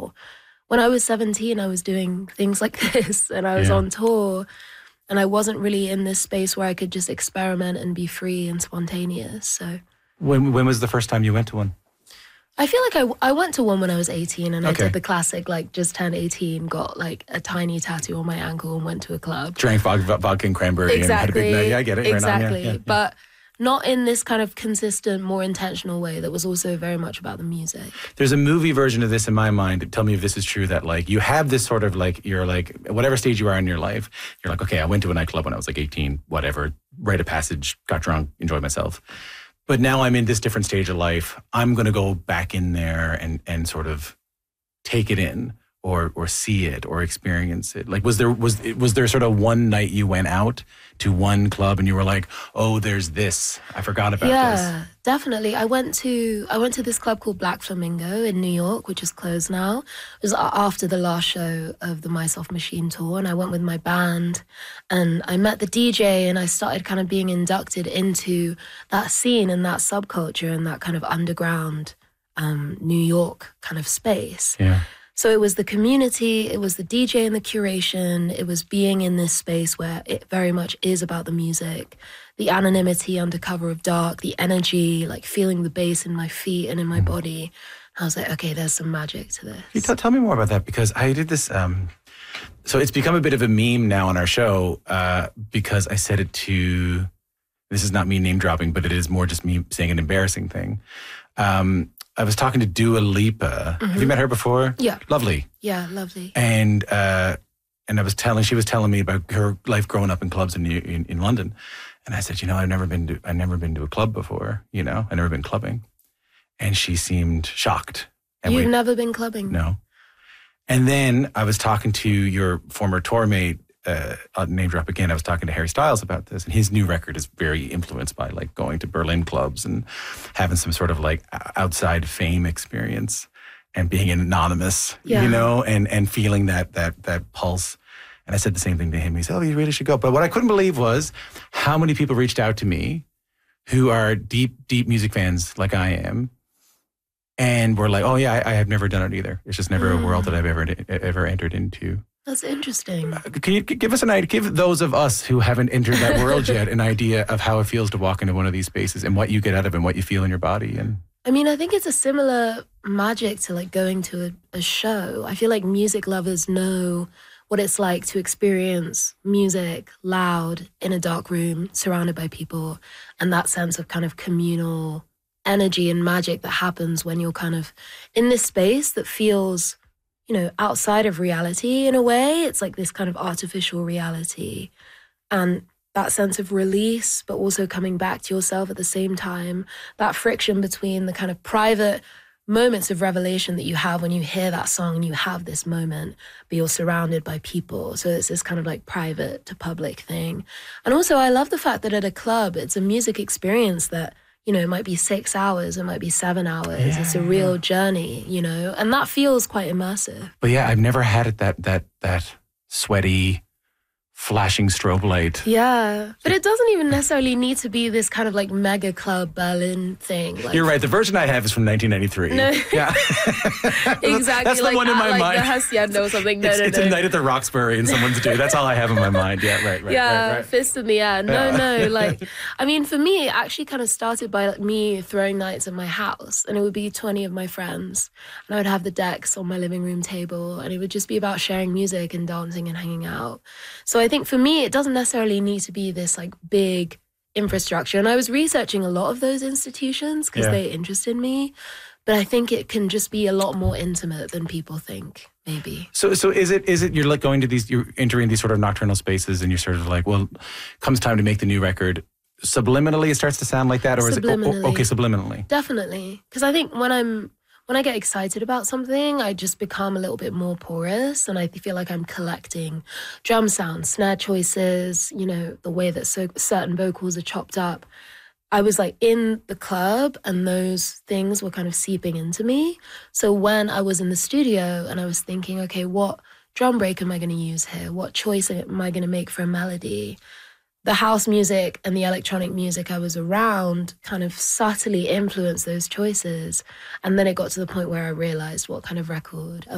before. When I was 17, I was doing things like this and I was on tour and I wasn't really in this space where I could just experiment and be free and spontaneous. So when was the first time you went to one? I feel like I went to one when I was 18 and I did the classic, like just turned 18, got like a tiny tattoo on my ankle and went to a club. Drank vodka and cranberry and had a big night. Yeah, I get it. Exactly. Right on, But not in this kind of consistent, more intentional way that was also very much about the music. There's a movie version of this in my mind. Tell me if this is true, that like you have this sort of like, you're like, whatever stage you are in your life, you're like, okay, I went to a nightclub when I was like 18, whatever, rite of passage, got drunk, enjoyed myself. But now I'm in this different stage of life. I'm going to go back in there and sort of take it in or see it or experience it. Like, was there sort of one night you went out to one club and you were like, oh, there's this. I forgot about this. Yeah, definitely. I went to this club called Black Flamingo in New York, which is closed now. It was after the last show of the My Soft Machine tour, and I went with my band and I met the DJ and I started kind of being inducted into that scene and that subculture and that kind of underground New York kind of space. Yeah. So it was the community, it was the DJ and the curation, it was being in this space where it very much is about the music, the anonymity under cover of dark, the energy, like feeling the bass in my feet and in my body. I was like, okay, there's some magic to this. Can you tell me more about that? Because I did this, so it's become a bit of a meme now on our show because I said it to, this is not me name dropping, but it is more just me saying an embarrassing thing. I was talking to Dua Lipa. Have you met her before? Yeah. Lovely. Yeah, lovely. And she was telling me about her life growing up in clubs in London. And I said, I've never been to a club before, I've never been clubbing. And she seemed shocked. And You've never been clubbing? No. And then I was talking to your former tour mate, name drop again, I was talking to Harry Styles about this, and his new record is very influenced by like going to Berlin clubs and having some sort of like outside fame experience and being anonymous, and feeling that pulse. And I said the same thing to him. He said, oh, you really should go. But what I couldn't believe was how many people reached out to me who are deep music fans like I am, and were like, oh yeah, I have never done it either. It's just never a world that I've ever entered into. That's interesting. Can you give us an idea, give those of us who haven't entered that world yet an idea of how it feels to walk into one of these spaces and what you get out of it and what you feel in your body? And I mean, I think it's a similar magic to like going to a show. I feel like music lovers know what it's like to experience music loud in a dark room surrounded by people, and that sense of kind of communal energy and magic that happens when you're kind of in this space that feels, outside of reality in a way. It's like this kind of artificial reality. And that sense of release, but also coming back to yourself at the same time, that friction between the kind of private moments of revelation that you have when you hear that song and you have this moment, but you're surrounded by people. So it's this kind of like private to public thing. And also I love the fact that at a club, it's a music experience that, it might be 6 hours, it might be 7 hours. Yeah. It's a real journey, and that feels quite immersive. But yeah, I've never had it that sweaty, flashing strobe light. Yeah, but it doesn't even necessarily need to be this kind of like mega club Berlin thing. Like, you're right. The version I have is from 1993. No. Yeah. Exactly. That's the like one in my mind. The Hacienda or something. It's a night at the Roxbury in someone's day. That's all I have in my mind. Yeah, right. Yeah, right. fist in the air. No. Like, I mean, for me, it actually kind of started by like, me throwing nights at my house, and it would be 20 of my friends, and I would have the decks on my living room table, and it would just be about sharing music and dancing and hanging out. So I think for me, it doesn't necessarily need to be this like big infrastructure. And I was researching a lot of those institutions because they interested me. But I think it can just be a lot more intimate than people think, maybe. So is it you're like going to these, you're entering these sort of nocturnal spaces and you're sort of like, well, comes time to make the new record. Subliminally, it starts to sound like that? Or subliminally. Is it okay, subliminally? Definitely. Because I think when I get excited about something, I just become a little bit more porous, and I feel like I'm collecting drum sounds, snare choices, the way that certain vocals are chopped up. I was like in the club and those things were kind of seeping into me. So when I was in the studio and I was thinking, okay, what drum break am I going to use here? What choice am I going to make for a melody? The house music and the electronic music I was around kind of subtly influenced those choices. And then it got to the point where I realized what kind of record